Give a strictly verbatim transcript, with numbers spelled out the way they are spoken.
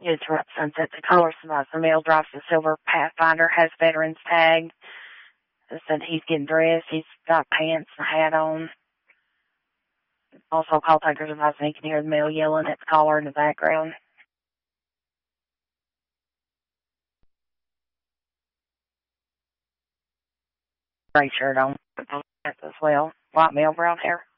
Interrupt sunset. The caller survives. The male drives the silver Pathfinder, has veterans tag. Said he's getting dressed. He's got pants and a hat on. Also, call takers advise he can hear the male yelling at the caller in the background. Gray shirt on as well. White male, brown hair.